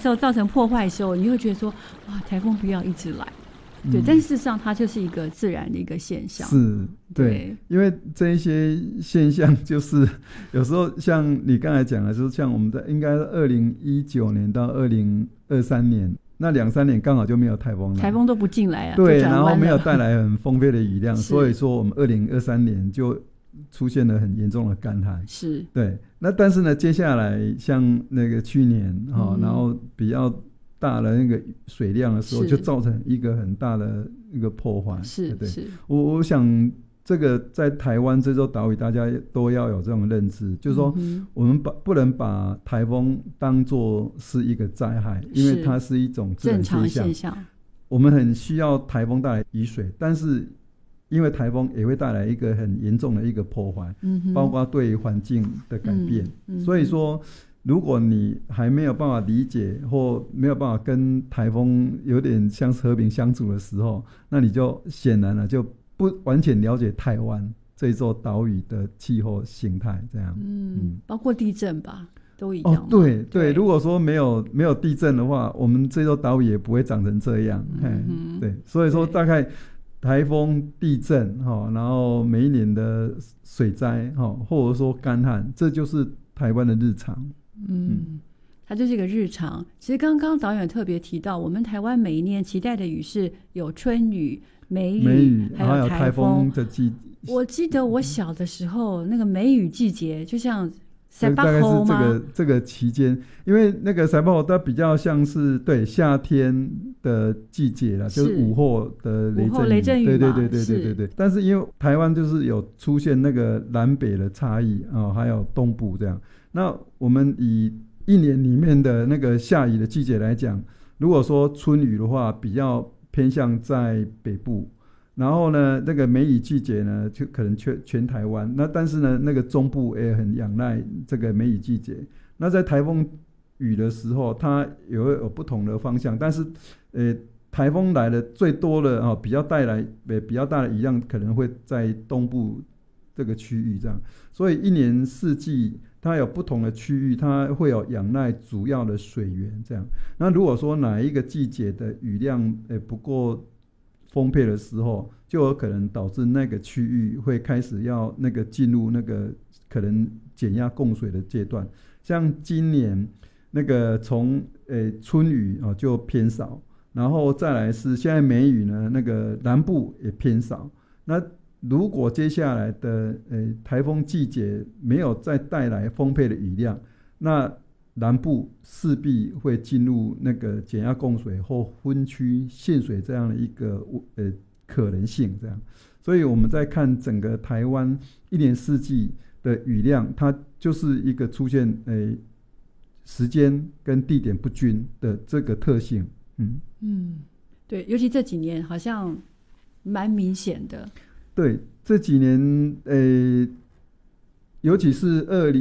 时候造成破坏的时候，你会觉得说哇，台风不要一直来。对，但事实上它就是一个自然的一个现象。 是，对，因为这一些现象就是有时候像你刚才讲的，就是像我们在应该2019年到2023年那2-3年刚好就没有台风了， 台风都不进来啊。 对，然后没有带来很丰沛的雨量，所以说我们2023年就出现了很严重的干旱。 是，对。 那但是呢，接下来像那个去年然后比较大的那个水量的时候，就造成一个很大的一个破坏。是，对，我想这个在台湾这座岛屿，大家都要有这种认知，就是说我们不能把台风当作是一个灾害，因为它是一种自然现象。我们很需要台风带来雨水，但是因为台风也会带来一个很严重的一个破坏，包括对环境的改变。所以说如果你还没有办法理解或没有办法跟台风有点像和平相处的时候，那你就显然了就不完全了解台湾这座岛屿的气候形态，这样。 包括地震吧，都一样。 对，如果说没有地震的话，我们这座岛屿也不会长成这样。对，所以说大概台风、地震然后每一年的水灾或者说干旱，这就是台湾的日常。 它就是一个日常。其实刚刚导演特别提到，我们台湾每一年期待的雨是有春雨、梅雨，还有台风的季节。我记得我小的时候，那个梅雨季节就像塞巴侯吗？ 大概是这个期间，因为那个塞巴侯它比较像是对夏天的季节啦，就是午后的雷阵雨。对。但是因为台湾就是有出现那个南北的差异还有东部这样。那我们以一年里面的那个下雨的季节来讲，如果说春雨的话，比较偏向在北部，然后呢，那个梅雨季节呢，就可能全台湾。那但是呢，那个中部也很仰赖这个梅雨季节。那在台风雨的时候，它也会有不同的方向，但是台风来的最多的比较带来比较大的雨量，可能会在东部这个区域这样。所以一年四季它有不同的区域，它会有仰赖主要的水源这样。那如果说哪一个季节的雨量不够丰沛的时候，就有可能导致那个区域会开始要那个进入那个可能减压供水的阶段。像今年那个从春雨就偏少，然后再来是现在梅雨呢，那个南部也偏少。那如果接下来的台风季节没有再带来丰沛的雨量，那南部势必会进入那个减压供水或分区限水这样的一个可能性这样。所以我们在看整个台湾一年四季的雨量，它就是一个出现时间跟地点不均的这个特性。 对，尤其这几年好像蛮明显的。 对，这几年尤其是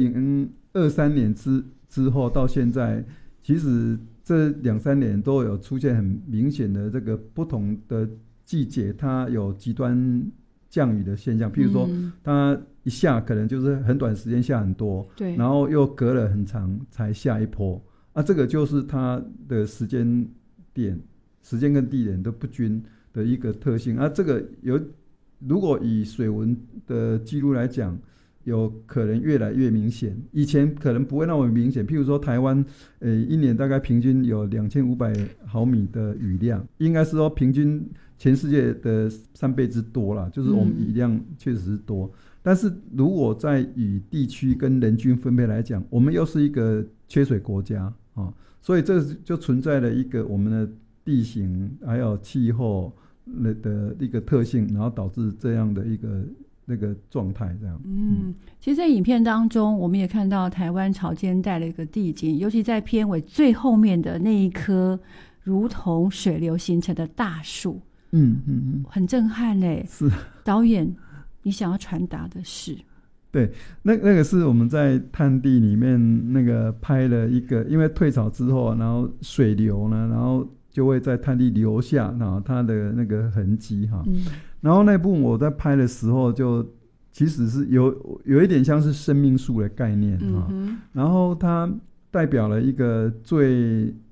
2023年之后到现在，其实这2-3年都有出现很明显的这个不同的季节，它有极端降雨的现象。譬如说它一下可能就是很短时间下很多，对，然后又隔了很长才下一波这个就是它的时间跟地点都不均的一个特性这个如果以水文的记录来讲，有可能越来越明显。以前可能不会那么明显，譬如说台湾一年大概平均有2500毫米的雨量，应该是说平均全世界的3倍之多啦，就是我们雨量确实是多。但是如果在以地区跟人均分配来讲，我们又是一个缺水国家所以这就存在了一个我们的地形还有气候的一个特性，然后导致这样的一个那个状态这样。 其实在影片当中我们也看到台湾潮间带的一个地景，尤其在片尾最后面的那一棵如同水流形成的大树，很震撼是导演你想要传达的是？ 对，那个是我们在探地里面那个拍了一个，因为退潮之后然后水流呢，然后就会在滩地留下它的那个痕迹然后那部分我在拍的时候，就其实是有一点像是生命树的概念然后它代表了一个最